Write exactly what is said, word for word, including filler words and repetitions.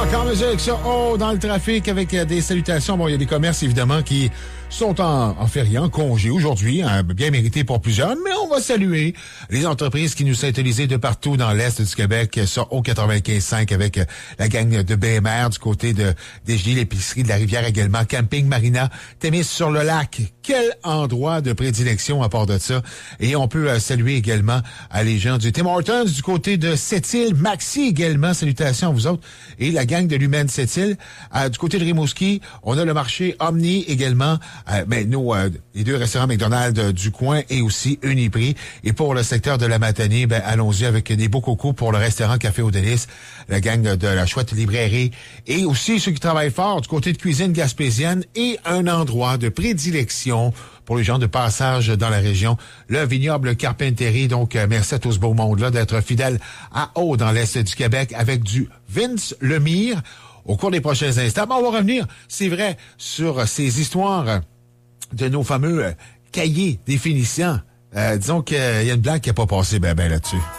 Encore musique, ça, oh, dans le trafic avec euh, des salutations. Bon, il y a des commerces, évidemment, qui sont en, en férié, en congé aujourd'hui, hein, bien mérité pour plusieurs, mais on va saluer les entreprises qui nous sont utilisées de partout dans l'Est du Québec, ça, au quatre-vingt-quinze cinq avec euh, la gang de B M R du côté de des G, l'épicerie de la Rivière également, Camping Marina, Témis sur le lac. Quel endroit de prédilection à part de ça. Et on peut euh, saluer également à les gens du Tim Hortons du côté de Sept-Îles, Maxi également, salutations à vous autres, et la gang de l'Humaine Sept-Îles. Euh, du côté de Rimouski, on a le marché Omni également, euh, ben, nous, euh, les deux restaurants McDonald's euh, du coin et aussi Uniprix. Et pour le secteur de la Matanée, ben, allons-y avec des beaux cocos pour le restaurant Café au Délice, la gang de la Chouette Librairie, et aussi ceux qui travaillent fort du côté de Cuisine Gaspésienne, et un endroit de prédilection pour les gens de passage dans la région, le vignoble Carpentier. Donc, euh, merci à tout ce beau monde-là d'être fidèles à Haut dans l'Est du Québec avec du Vince Lemire. Au cours des prochains instants, ben, on va revenir, c'est vrai, sur ces histoires de nos fameux euh, cahiers définissants. Euh, disons qu'il y a une blague qui n'a pas passé ben ben là-dessus.